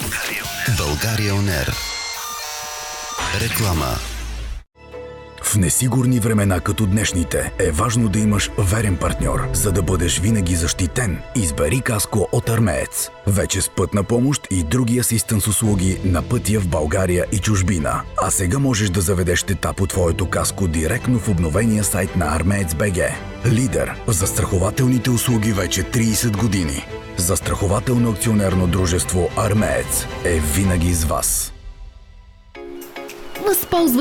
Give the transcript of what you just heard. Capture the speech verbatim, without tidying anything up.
България Он Ер. Реклама. В несигурни времена като днешните е важно да имаш верен партньор, за да бъдеш винаги защитен. Избери Каско от Армеец. Вече с пътна помощ и други асистенс услуги на пътя в България и чужбина. А сега можеш да заведеш тета по твоето Каско директно в обновения сайт на Армеец точка би джи. Лидер в застрахователните услуги вече трийсет години. Застрахователно акционерно дружество Армеец е винаги с вас. Възползвай